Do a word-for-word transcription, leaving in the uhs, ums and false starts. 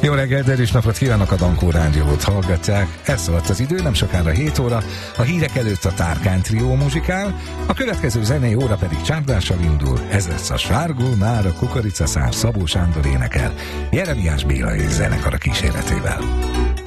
Jó reggelt, erős napot kívánok, a Dankó Rádiót hallgatják. Ez volt az idő, nem sokára hét óra, a hírek előtt a Tárkán trió muzsikál, a következő zenei óra pedig csapdással indul. Ez lesz a Sárgó már a kukoricaszár, Szabó Sándor énekel, Jeremiás Béla és zenekara kíséretével.